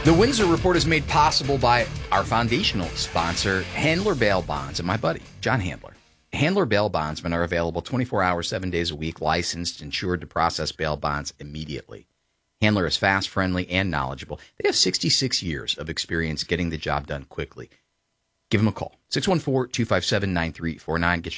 The Windsor Report is made possible by our foundational sponsor, Handler Bail Bonds, and my buddy, John Handler. Handler Bail Bondsmen are available 24 hours, 7 days a week, licensed, insured to process bail bonds immediately. Handler is fast, friendly, and knowledgeable. They have 66 years of experience getting the job done quickly. Give them a call. 614-257-9349. Get